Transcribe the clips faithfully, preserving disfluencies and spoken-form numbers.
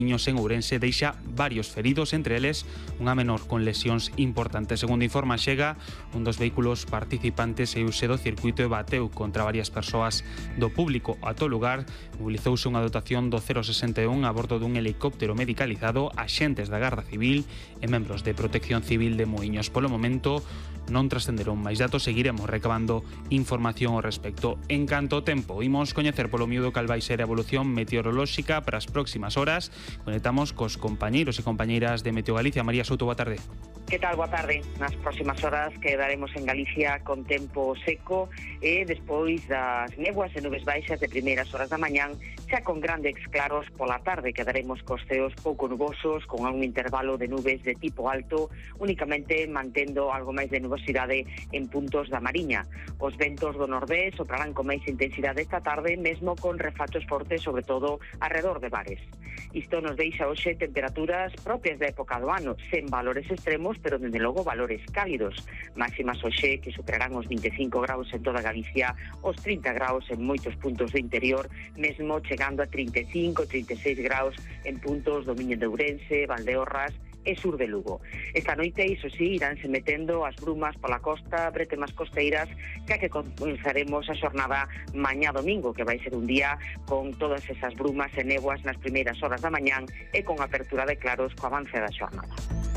Moiños en Ourense deixa varios feridos, entre eles unha menor con lesións importantes. Segundo informa Xega, un dos vehículos participantes saiuse do circuito e bateu contra varias persoas do público. A todo lugar mobilizouse unha dotación do cero sesenta e un a bordo dun helicóptero medicalizado, axentes da Garda Civil e membros de Protección Civil de Moiños. Polo momento non trascenderon máis datos, seguiremos recabando información ao respecto. En canto ao tempo, imos coñecer polo miúdo cal vai ser a evolución meteorolóxica para as próximas horas. Conectamos cos compañeiros e compañeiras de Meteo Galicia. María Souto, boa tarde. Que tal? Boa tarde. Nas próximas horas quedaremos en Galicia con tempo seco e despois das néboas e nubes baixas de primeiras horas da mañán, xa con grandes claros pola tarde. Quedaremos cos ceos pouco nubosos, con un intervalo de nubes de tipo alto, únicamente mantendo algo máis de nubosidade en puntos da Mariña. Os ventos do nordés soprarán con máis intensidade esta tarde, mesmo con refachos fortes, sobre todo alrededor de bares. Isto nos deixa hoxe temperaturas propias da época do ano, sen valores extremos, pero dende logo valores cálidos. Máximas hoxe que superarán os vinte e cinco graus en toda Galicia, os trinta graus en moitos puntos do interior, mesmo chegando a trinta e cinco, trinta e seis graus en puntos do Miño de Ourense, Valdeorras e sur de Lugo. Esta noite, iso sí, iránse metendo as brumas pola costa, bretemas costeiras, que que comenzaremos a xornada mañá domingo, que vai ser un día con todas esas brumas e néboas nas primeiras horas da mañán e con apertura de claros co avance da xornada.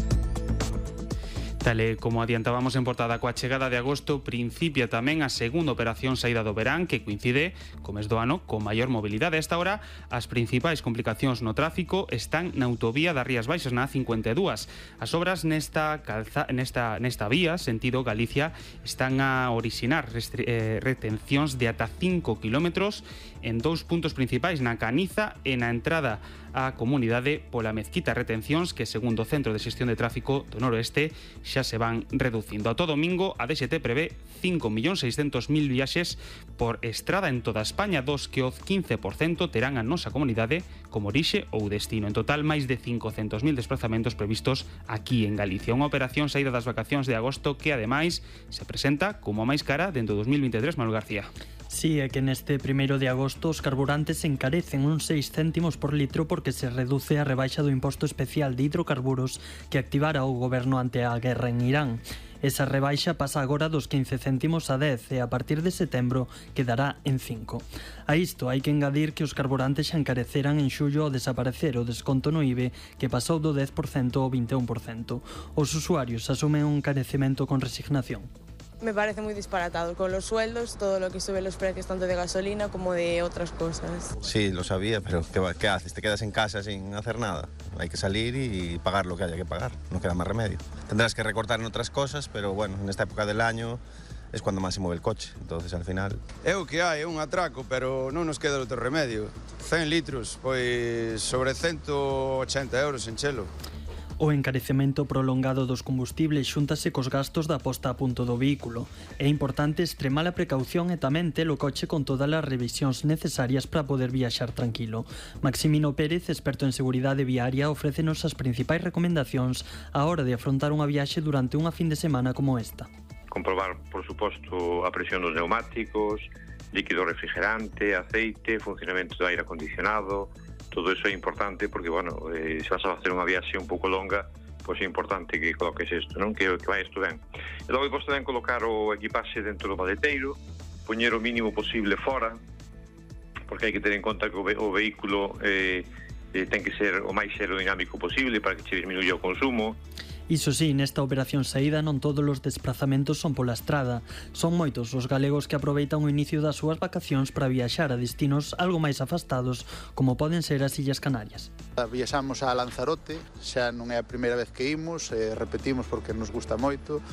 Tal e como adiantábamos en portada, coa chegada de agosto principia tamén a segunda operación saída do verán, que coincide co mes do ano con maior mobilidade. A esta hora, as principais complicacións no tráfico están na autovía das Rías Baixas, na A cincuenta e dúas. As obras nesta, calza, nesta, nesta vía, sentido Galicia, están a orixinar restri, eh, retencións de ata cinco kilómetros en dous puntos principais, na Caniza e na entrada á comunidade pola Mezquita. Retencións que, segundo o Centro de Xestión de Tráfico do Noroeste, xa se van reducindo. A todo domingo, a D X T prevé cinco millóns seiscentos mil viaxes por estrada en toda España, dos que o quince por cento terán a nosa comunidade como orixe ou destino. En total, máis de cincocentos mil desplazamentos previstos aquí en Galicia. Unha operación saída das vacacións de agosto que, ademais, se presenta como a máis cara dentro do dos mil vinte e tres, Manuel García. Sí, é que neste primeiro de agosto os carburantes se encarecen uns seis céntimos por litro porque se reduce a rebaixa do imposto especial de hidrocarburos que activara o goberno ante a guerra en Irán. Esa rebaixa pasa agora dos quince céntimos a dez e a partir de setembro quedará en cinco. A isto hai que engadir que os carburantes xa encareceran en xullo ao desaparecer o desconto no I B E, que pasou do dez por cento ao vinte e un por cento. Os usuarios asumen un encarecemento con resignación. Me parece muy disparatado. Con los sueldos, todo lo que sube los precios tanto de gasolina como de otras cosas. Sí, lo sabía, pero ¿qué, qué haces? ¿Te quedas en casa sin hacer nada? Hay que salir y pagar lo que haya que pagar. No queda más remedio. Tendrás que recortar en otras cosas, pero bueno, en esta época del año es cuando más se mueve el coche. Entonces, al final... É o que hai, é un atraco, pero non nos queda outro remedio. cen litros, pois sobre ciento ochenta euros en chelo. O encarecemento prolongado dos combustibles xúntase cos gastos da posta a punto do vehículo. É importante extremar a precaución e tamén ter o coche con todas as revisións necesarias para poder viaxar tranquilo. Maximino Pérez, experto en seguridade viaria, ofrécenos as principais recomendacións á hora de afrontar unha viaxe durante unha fin de semana como esta. Comprobar, por suposto, a presión dos neumáticos, líquido refrigerante, aceite, funcionamento do aire acondicionado. Todo eso é importante porque, bueno, eh, se vas a facer unha viaxe un pouco longa, pois é importante que coloques isto, non? Que, que vai isto ben. E logo depois tamén colocar o equipaxe dentro do maleteiro, poñer o mínimo posible fora, porque hai que ter en conta que o, ve o vehículo eh, eh, ten que ser o máis aerodinámico posible para que che disminuya o consumo. Iso sí, nesta operación saída non todos os desplazamentos son pola estrada. Son moitos os galegos que aproveitan o inicio das súas vacacións para viaxar a destinos algo máis afastados, como poden ser as Illas Canarias. Viaxamos a Lanzarote, xa non é a primeira vez que imos, eh, repetimos porque nos gusta moito.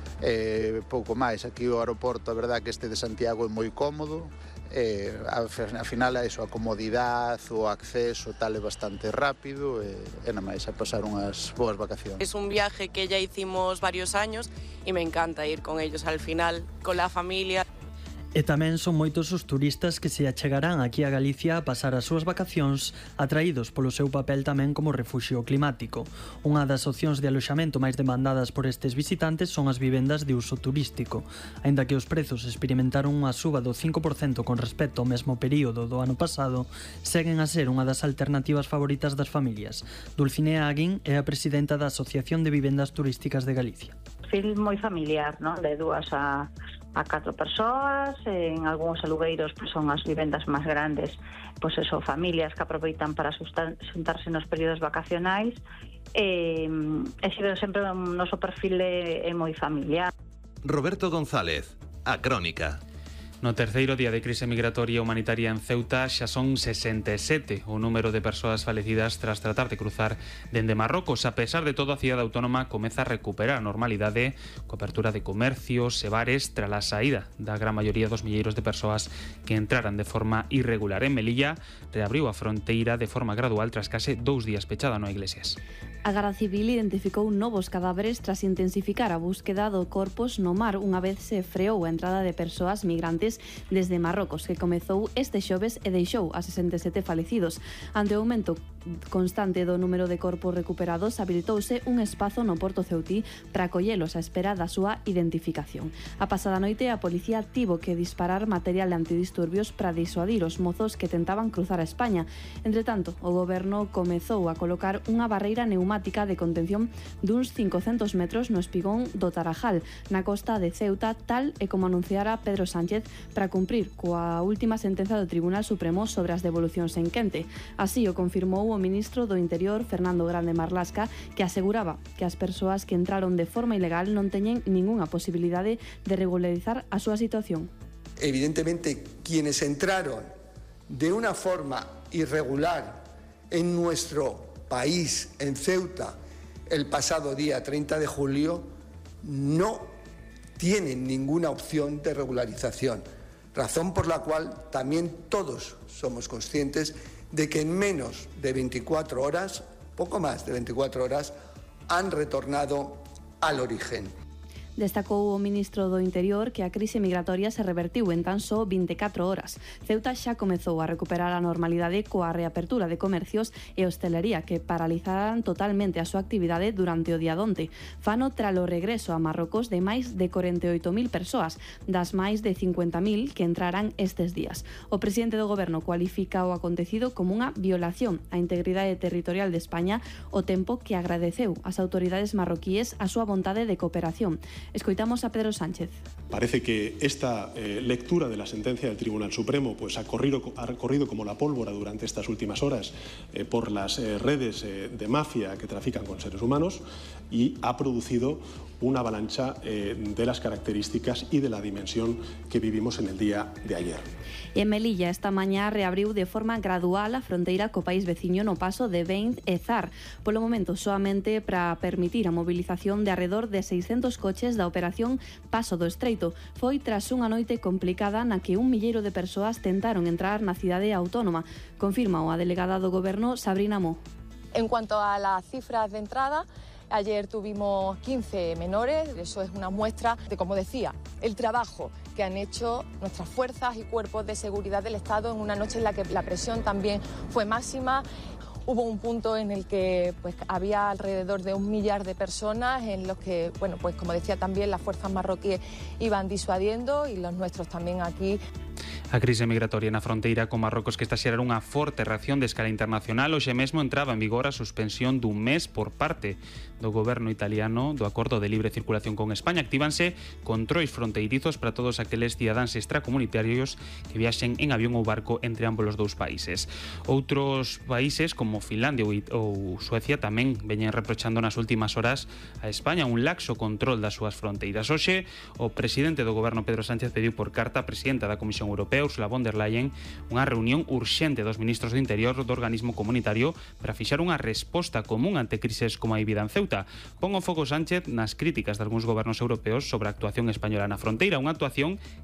Eh, pouco máis, aquí o aeroporto, a verdade que este de Santiago é moi cómodo. Eh, a final a eso, a comodidade, o acceso tal é bastante rápido e, e nada máis a pasar unhas boas vacacións. Es un viaje que ya hicimos varios años y me encanta ir con ellos al final, con la familia. E tamén son moitos os turistas que se achegarán aquí a Galicia a pasar as súas vacacións atraídos polo seu papel tamén como refuxio climático. Unha das opcións de aloxamento máis demandadas por estes visitantes son as vivendas de uso turístico. Aínda que os prezos experimentaron unha suba do cinco por cento con respecto ao mesmo período do ano pasado, seguen a ser unha das alternativas favoritas das familias. Dulcinea Aguín é a presidenta da Asociación de Vivendas Turísticas de Galicia. Perfil moi familiar, non? De dúas a a catro persoas, en algúns alugueiros pues, son as vivendas máis grandes, pois pues eso, familias que aproveitan para xuntarse nos períodos vacacionais, e, e sempre o noso perfil é, é moi familiar. Roberto González, A Crónica. No terceiro día de crise migratoria humanitaria en Ceuta xa son sesenta e sete o número de persoas falecidas tras tratar de cruzar dende Marrocos. A pesar de todo, a cidade autónoma comeza a recuperar a normalidade coa apertura de comercios e bares tras a saída da gran maioría dos milleiros de persoas que entraran de forma irregular. En Melilla reabriu a fronteira de forma gradual tras case dous días pechada no Iglesias. A Garda Civil identificou novos cadáveres tras intensificar a búsqueda do corpos no mar unha vez se freou a entrada de persoas migrantes desde Marrocos, que comezou este xoves e deixou a sesenta e sete falecidos. Ante o aumento constante do número de corpos recuperados, habilitouse un espazo no Porto Ceutí para acollelos á espera da súa identificación. A pasada noite, a policía tivo que disparar material antidisturbios para disuadir os mozos que tentaban cruzar a España. Entre tanto, o goberno comezou a colocar unha barreira neumática de contención duns cincocentos metros no espigón do Tarajal, na costa de Ceuta, tal e como anunciara Pedro Sánchez para cumprir coa última sentenza do Tribunal Supremo sobre as devolucións en quente. Así o confirmou o ministro do Interior, Fernando Grande Marlasca, que aseguraba que as persoas que entraron de forma ilegal non teñen ningunha posibilidade de regularizar a súa situación. Evidentemente, quienes entraron de una forma irregular en nuestro país, en Ceuta, el pasado día treinta de julio, no tienen ninguna opción de regularización, razón por la cual también todos somos conscientes de que en menos de veinticuatro horas, poco más de veinticuatro horas, han retornado al origen. Destacou o ministro do Interior que a crise migratoria se revertiu en tan só vinte e catro horas. Ceuta xa comezou a recuperar a normalidade coa reapertura de comercios e hostelería que paralizaran totalmente a súa actividade durante o día donte. Fano tralo regreso a Marrocos de máis de corenta e oito mil persoas, das máis de cincuenta mil que entraran estes días. O presidente do goberno cualifica o acontecido como unha violación á integridade territorial de España, o tempo que agradeceu ás autoridades marroquíes a súa vontade de cooperación. Escoitamos a Pedro Sánchez. Parece que esta eh, lectura de la sentencia del Tribunal Supremo pues, ha, corrido, ha corrido como la pólvora durante estas últimas horas eh, por las eh, redes eh, de mafia que trafican con seres humanos y ha producido una avalancha eh, de las características y de la dimensión que vivimos en el día de ayer. En Melilla esta mañá reabriu de forma gradual a fronteira co país veciño no paso de Beint e Zar. Polo momento, soamente para permitir a movilización de arredor de seiscentos coches da operación Paso do Estreito. Foi tras unha noite complicada na que un milleiro de persoas tentaron entrar na cidade autónoma. Confirma a delegada do goberno, Sabrina Mo. En cuanto a las cifras de entrada, ayer tuvimos quince menores, eso es una muestra de, como decía, el trabajo que han hecho nuestras fuerzas y cuerpos de seguridad del Estado en una noche en la que la presión también fue máxima. Hubo un punto en el que pues, había alrededor de un millar de personas en los que, bueno, pues como decía también, las fuerzas marroquíes iban disuadiendo y los nuestros también aquí. A crise migratoria na fronteira con Marrocos que está a xerar unha forte reacción de escala internacional. Hoxe mesmo entraba en vigor a suspensión dun mes por parte do goberno italiano do acordo de libre circulación con España. Actívanse controis fronteirizos para todos aqueles cidadáns extracomunitarios que viaxen en avión ou barco entre ambos os dous países. Outros países como Finlandia ou Suecia tamén veñen reprochando nas últimas horas a España un laxo control das súas fronteiras. Hoxe o presidente do goberno Pedro Sánchez pediu por carta á presidenta da Comisión Europea Ursula von der Leyen unha reunión urxente dos ministros do Interior do organismo comunitario para fixar unha resposta común ante crises como a vivida en Ceuta. Pon o foco Sánchez nas críticas de algúns gobernos europeos sobre a actuación española na fronteira, unha actuación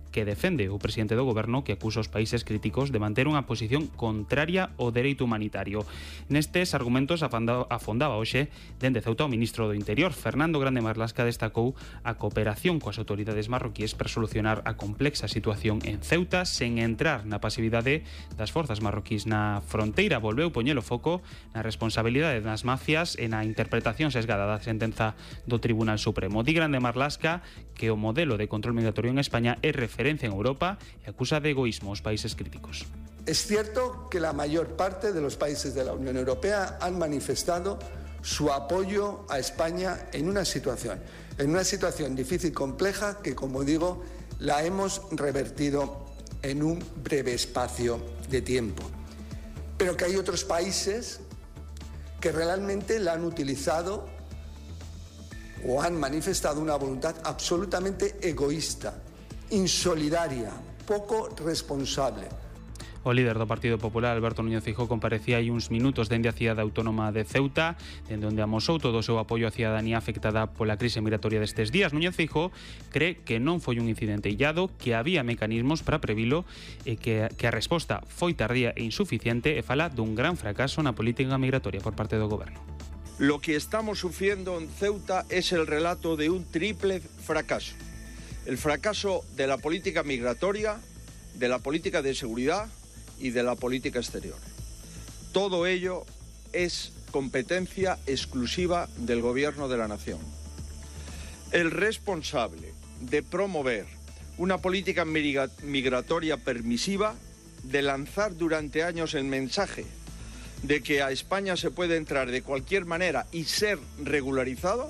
que defende o presidente do goberno, que acusa os países críticos de manter unha posición contraria ao dereito humanitario. Nestes argumentos afondaba hoxe dende Ceuta o ministro do Interior. Fernando Grande Marlasca destacou a cooperación coas autoridades marroquíes para solucionar a complexa situación en Ceuta sen entrar na pasividade das forzas marroquís na fronteira. Volveu poñer o foco na responsabilidade das mafias e na interpretación sesgada da sentenza do Tribunal Supremo. Di Grande Marlasca que o modelo de control migratorio en España é referencia en Europa e acusa de egoísmo os países críticos. Es cierto que la mayor parte de los países de la Unión Europea han manifestado su apoyo a España en una situación, en una situación difícil, compleja, que, como digo, la hemos revertido en un breve espacio de tiempo. Pero que hay otros países que realmente la han utilizado o han manifestado una voluntad absolutamente egoísta, insolidaria, poco responsable. O líder do Partido Popular, Alberto Núñez Feijóo, comparecía hai uns minutos dende a cidade autónoma de Ceuta, dende onde amosou todo o seu apoio á cidadanía afectada pola crise migratoria destes días. Núñez Feijóo cree que non foi un incidente illado, que había mecanismos para previlo e que, que a resposta foi tardía e insuficiente, e fala dun gran fracaso na política migratoria por parte do goberno. Lo que estamos sufriendo en Ceuta es el relato de un triple fracaso. El fracaso de la política migratoria, de la política de seguridad y de la política exterior. Todo ello es competencia exclusiva del Gobierno de la Nación. El responsable de promover una política migratoria permisiva, de lanzar durante años el mensaje de que a España se puede entrar de cualquier manera y ser regularizado,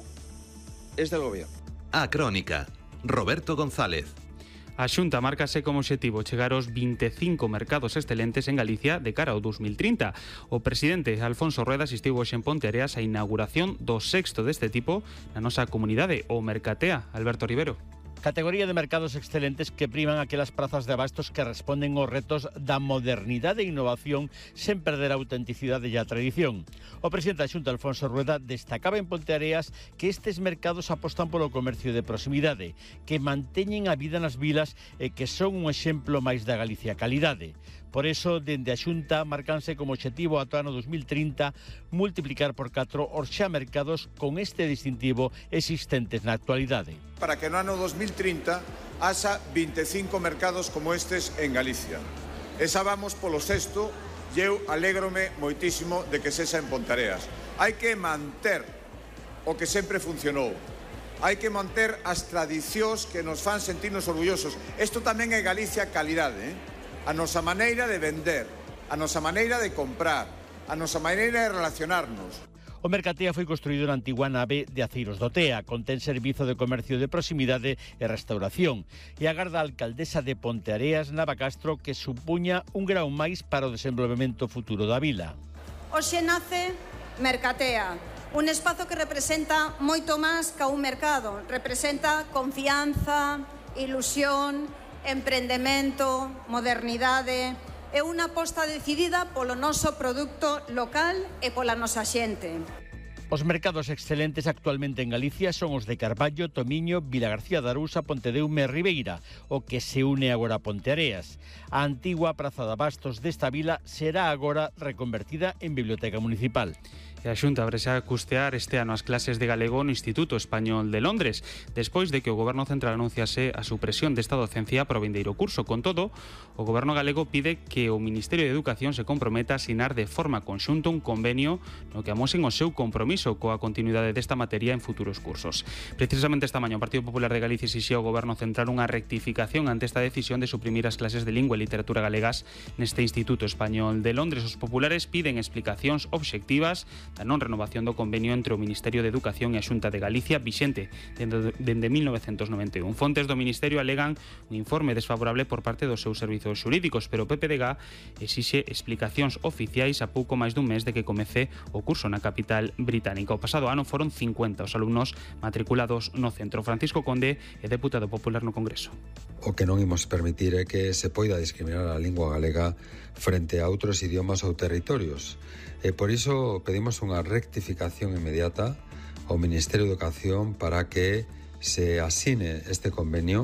es del Gobierno. A Crónica, Roberto González. A Xunta márcase como obxectivo chegar aos vinte e cinco mercados excelentes en Galicia de cara ao dos mil trinta. O presidente Alfonso Rueda asistiu hoxe en Ponteareas á inauguración do sexto deste tipo na nosa comunidade, o Mercatea. Alberto Rivero. Categoría de mercados excelentes que priman aquelas prazas de abastos que responden aos retos da modernidade e innovación sen perder a autenticidade e a tradición. O presidente da Xunta, Alfonso Rueda, destacaba en Ponteareas que estes mercados apostan polo comercio de proximidade, que manteñen a vida nas vilas e que son un exemplo máis da Galicia calidade. Por eso, dende a Xunta, marcanse como obxectivo ata o ano dos mil trinta multiplicar por catro os xa mercados con este distintivo existentes na actualidade. Para que no ano dos mil trinta haxa vinte e cinco mercados como estes en Galicia. Esa vamos polo sexto e eu alégrome moitísimo de que sexa en Ponteareas. Hai que manter o que sempre funcionou. Hai que manter as tradicións que nos fan sentirnos orgullosos. Isto tamén é Galicia calidade, eh? A nosa maneira de vender, a nosa maneira de comprar, a nosa maneira de relacionarnos. O Mercatea foi construído na antigua nave de Aceiros do Tea, contén servizo de comercio de proximidade e restauración, e agarda a alcaldesa de Ponteareas, Nava Castro, que supuña un grau máis para o desenvolvemento futuro da vila. Hoxe nace Mercatea, un espazo que representa moito máis que un mercado, representa confianza, ilusión, emprendemento, modernidade e unha aposta decidida polo noso produto local e pola nosa xente. Os mercados excelentes actualmente en Galicia son os de Carballo, Tomiño, Vilagarcía de Arousa, Pontedeume e Ribeira, o que se une agora a Ponteareas. A antigua Praza de Abastos desta vila será agora reconvertida en biblioteca municipal. E a Xunta abrese a custear este ano as clases de galego no Instituto Español de Londres, despois de que o Goberno Central anunciase a supresión desta docencia para o vindeiro curso. Con todo, o Goberno galego pide que o Ministerio de Educación se comprometa a asinar de forma conxunta un convenio no que amosen o seu compromiso coa continuidade desta materia en futuros cursos. Precisamente esta mañá o Partido Popular de Galicia exixiu ao Goberno Central unha rectificación ante esta decisión de suprimir as clases de lingua e literatura galegas neste Instituto Español de Londres. Os populares piden explicacións obxectivas da non renovación do convenio entre o Ministerio de Educación e a Xunta de Galicia vixente dende, dende mil novecentos noventa e un. Fontes do Ministerio alegan un informe desfavorable por parte dos seus servizos xurídicos, pero o P P D G exixe explicacións oficiais a pouco máis dun mes de que comece o curso na capital británica. O pasado ano foron cincuenta os alumnos matriculados no centro. Francisco Conde é deputado popular no Congreso. O que non imos permitir é que se poida discriminar a lingua galega frente a outros idiomas ou territorios. E por iso pedimos unha rectificación inmediata ao Ministerio de Educación para que se asine este convenio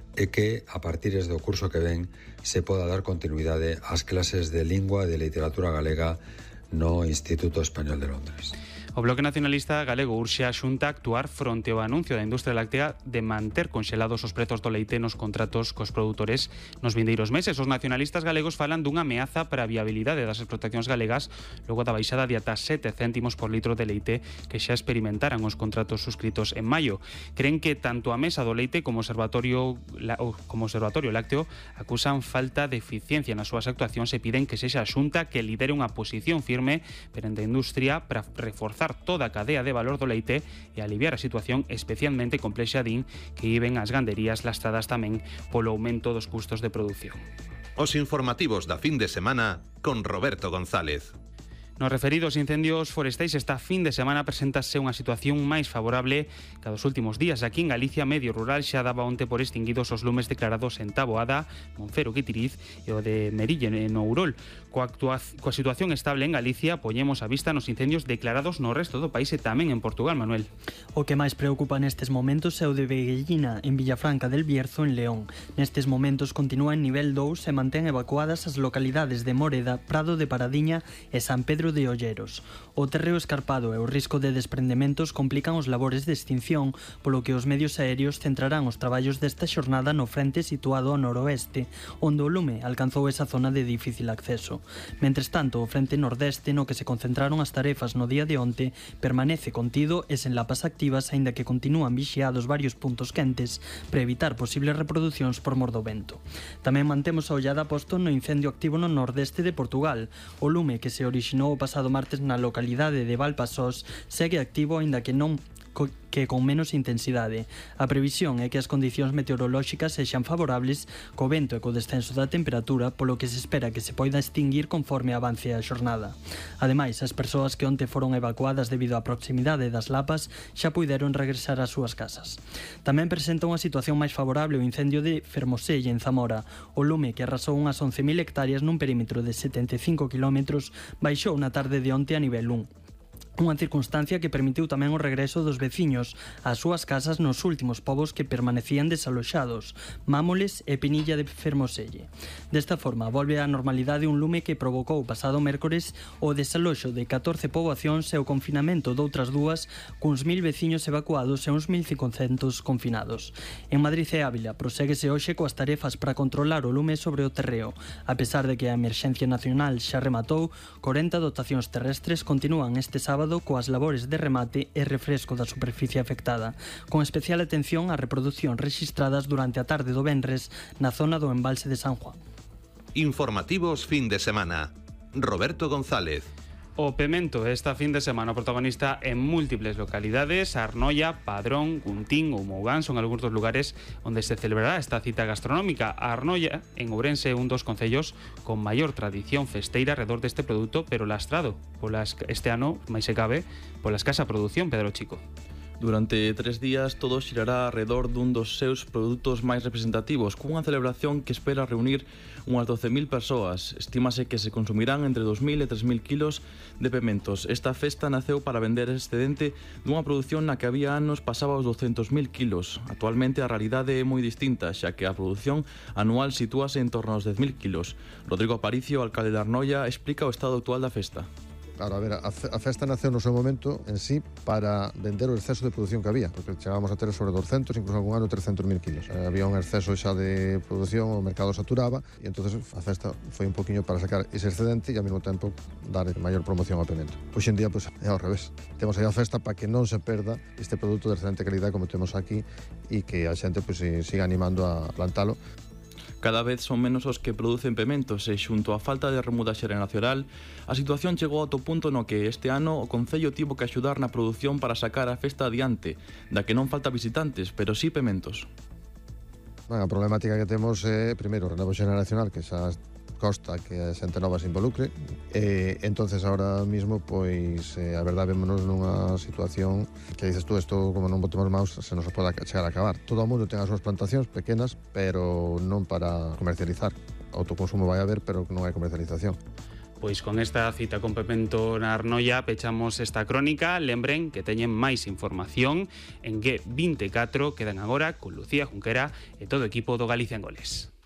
e que, a partir do curso que ven, se poda dar continuidade ás clases de lingua e de literatura galega no Instituto Español de Londres. O Bloque Nacionalista Galego urxe a Xunta a actuar fronte ao anuncio da industria láctea de manter conxelados os prezos do leite nos contratos cos produtores nos vindeiros meses. Os nacionalistas galegos falan dunha ameaza para a viabilidade das explotacións galegas logo da baixada de ata sete céntimos por litro de leite que xa experimentaran os contratos suscritos en maio. Creen que tanto a Mesa do Leite como o Observatorio, como o Observatorio Lácteo acusan falta de eficiencia nas súas actuacións e piden que sexa a Xunta que lidere unha posición firme perante a industria para reforzar toda a cadea de valor do leite e aliviar a situación especialmente complexa din que viven as ganderías lastradas tamén polo aumento dos custos de produción. Os informativos da fin de semana con Roberto González. Nos referidos incendios forestais, esta fin de semana presentase unha situación máis favorable que a dos últimos días. Aquí en Galicia, medio rural xa daba onte por extinguidos os lumes declarados en Taboada, Monfero, Quitiriz e o de Merille no Ourol. Coa, coa situación estable en Galicia, poñemos a vista nos incendios declarados no resto do país e tamén en Portugal, Manuel. O que máis preocupa nestes momentos é o de Veguellina, en Villafranca del Bierzo, en León. Nestes momentos continúa en nivel dous e mantén evacuadas as localidades de Moreda, Prado de Paradiña e San Pedro de Olleros. O terreo escarpado e o risco de desprendementos complican os labores de extinción, polo que os medios aéreos centrarán os traballos desta xornada no frente situado ao noroeste, onde o lume alcanzou esa zona de difícil acceso. Mentres tanto, o frente nordeste, no que se concentraron as tarefas no día de onte, permanece contido e sen lapas activas, aínda que continúan vixiados varios puntos quentes para evitar posibles reproducións por mor do vento. Tamén mantemos a ollada posto no incendio activo no nordeste de Portugal. O lume que se orixinou o pasado martes na localidade de Valpasós segue activo, aínda que non que con menos intensidade. A previsión é que as condicións meteorolóxicas sexan favorables co vento e co descenso da temperatura, polo que se espera que se poida extinguir conforme avance a xornada. Ademais, as persoas que onte foron evacuadas debido á proximidade das lapas xa puideron regresar ás súas casas. Tamén presenta unha situación máis favorable o incendio de Fermoselle en Zamora. O lume, que arrasou unhas once mil hectáreas nun perímetro de setenta e cinco kilómetros, baixou na tarde de onte a nivel un. Unha circunstancia que permitiu tamén o regreso dos veciños ás súas casas nos últimos povos que permanecían desaloxados, Mámoles e Pinilla de Fermoselle. Desta forma, volve á normalidade un lume que provocou pasado mércores o desaloxo de catorce poboacións e o confinamento doutras dúas, cuns mil veciños evacuados e uns mil cincocentos confinados. En Madrid e Ávila proséguese hoxe coas tarefas para controlar o lume sobre o terreo. A pesar de que a emerxencia nacional xa rematou, corenta dotacións terrestres continúan este sábado coas labores de remate e refresco da superficie afectada, con especial atención ás reproduccións rexistradas durante a tarde do venres na zona do embalse de San Juan. Informativos fin de semana. Roberto González. O pemento esta fin de semana protagonista en múltiples localidades. Arnoia, Padrón, Guntín ou Mougán son algúns dos lugares onde se celebrará esta cita gastronómica. A Arnoia, en Ourense, un dos concellos con maior tradición festeira alrededor deste produto, pero lastrado polas, este ano, máis se cabe, pola escasa produción, Pedro Chico. Durante tres días todo xirará alrededor dun dos seus produtos máis representativos, cunha celebración que espera reunir unhas doce mil persoas. Estímase que se consumirán entre dos mil e tres mil kilos de pementos. Esta festa naceu para vender excedente dunha produción na que había anos pasaba os douscentos mil kilos. Actualmente a realidade é moi distinta, xa que a produción anual sitúase en torno aos dez mil kilos. Rodrigo Aparicio, alcalde de Arnoia, explica o estado actual da festa. Claro, a ver, a festa naceu no seu momento en sí para vender o exceso de produción que había, porque chegábamos a ter sobre doscientos, incluso algún ano trescentos mil kilos. Eh, había un exceso xa de produción, o mercado saturaba, e entonces a festa foi un poquinho para sacar ese excedente e ao mesmo tempo dar maior promoción ao pemento. Hoxe en día, pues, é ao revés. Temos aí a festa para que non se perda este produto de excelente calidad como temos aquí e que a xente pues, siga animando a plantalo. Cada vez son menos os que producen pementos e xunto á falta de remuda xeracional, a situación chegou ao to punto no que este ano o Concello tivo que axudar na produción para sacar a festa adiante, da que non falta visitantes, pero sí pementos. Bueno, a problemática que temos é, primeiro, o relevo xeracional, que xa costa que a xente nova se involucre, e entonces ahora mismo, pois, eh, a verdade, vémonos nunha situación que dices tú, isto como non botemos maus, se nos pode chegar a acabar. Todo o mundo ten as súas plantacións pequenas, pero non para comercializar. Autoconsumo vai haber, pero non hai comercialización. Pois con esta cita con Pepento na Arnoia pechamos esta crónica. Lembren que teñen máis información en G veinticuatro. Quedan agora con Lucía Junquera e todo o equipo do Galicia en Goles.